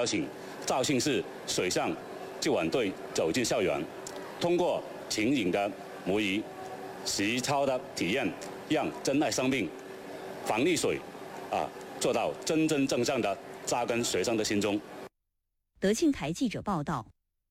邀請肇慶市水上救援隊走進校園，通過情景的模擬、實操的體驗，讓珍愛生命、防溺水做到真真正正的扎根學生的心中。 德慶台記者報道。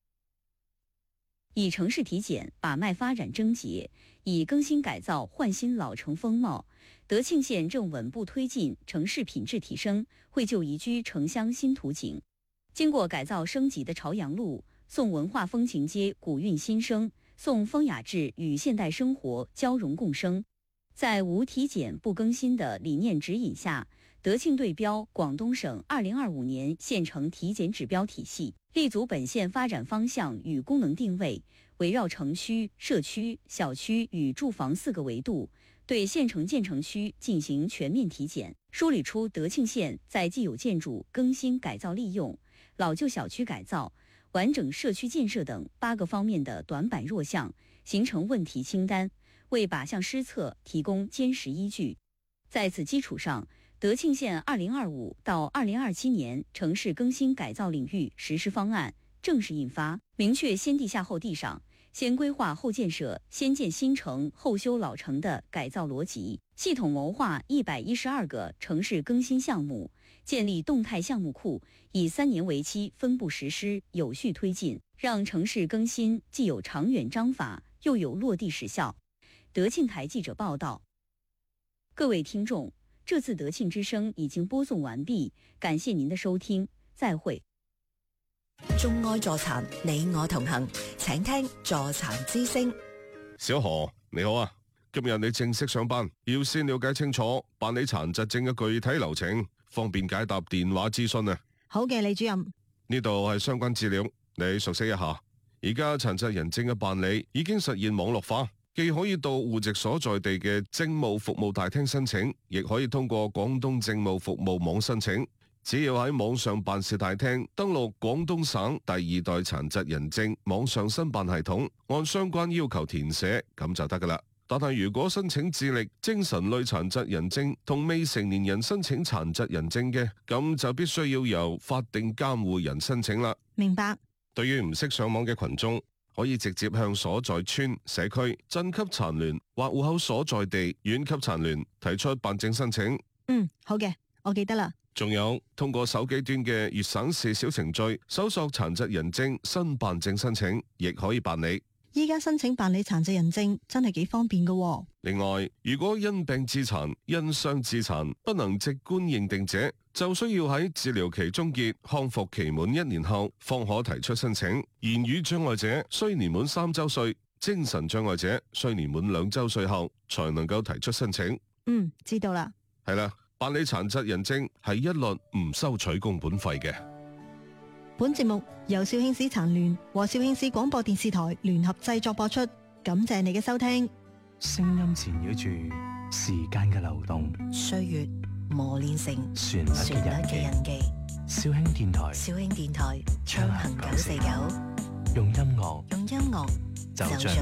以城市體檢把脈發展症結，以更新改造煥新老城風貌。德慶縣正穩步推進城市品質提升，繪就宜居城鄉新圖景。經過改造升級的朝陽路、宋文化風情街古韻新生，宋風雅致與現代生活交融共生。在無體檢不更新的理念指引下，德慶對標廣東省2025年縣城體檢指標體系，立足本縣發展方向與功能定位，圍繞城區、社區、小區與住房4個維度，對縣城建成區進行全面體檢，梳理出德慶縣在既有建築更新改造利用、老舊小區改造、完整社區建設等8個方面的短板弱項，形成問題清單，為靶向施策提供堅實依據。在此基礎上，德慶縣2025到2027年城市更新改造領域實施方案正式印發，明確先地下後地上、先規劃後建設、先建新城後修老城的改造邏輯，系統謀劃112個城市更新項目，建立動態項目庫，以3年為期分步實施，有序推進，讓城市更新既有長遠章法，又有落地實效。德慶台記者報道。各位聽眾，這次德慶之聲已經播送完畢，感謝您的收聽，再會。 眾愛助殘，你我同行，請聽助殘之聲。 小何你好啊，今日你正式上班，要先了解清楚辦理殘疾證嘅具體流程，方便解答電話諮詢啊。 好嘅，李主任。 呢度係相關資料，你熟悉一下。而家殘疾人證嘅辦理已經實現網絡化。既可以到戶籍所在地嘅政務服務大廳申請，亦可以通過廣東政務服務網申請。只要喺網上辦事大廳登錄廣東省第2代殘疾人證網上申辦系統，按相關要求填寫，咁就得噶啦。但係如果申請智力、精神類殘疾人證同未成年人申請殘疾人證嘅，咁就必須要由法定監護人申請啦。 明白。 對於唔識上網嘅群眾，可以直接向所在村、社區、鎮級殘聯或戶口所在地縣級殘聯提出辦證申請。 好嘅，我記得啦。 仲有通過手機端嘅粵省事小程序搜索殘疾人證新辦證申請，亦可以辦理。 依家申請辦理殘疾人證真係幾方便噶喎。 另外，如果因病致殘、因傷致殘不能直觀認定者，就需要喺治療期終結、康復期滿1年後，方可提出申請。言語障礙者需年滿3周歲，精神障礙者需年滿2周歲後，才能夠提出申請。 知道啦。 係啦，辦理殘疾人證係一律唔收取工本費嘅。 本節目由肇慶市殘聯和肇慶市廣播電視台聯合製作播出，感謝你嘅收聽。 聲音纏繞住時間嘅流動， 歲月磨練成旋律嘅印記。肇慶電台， 暢行949， 用音樂走進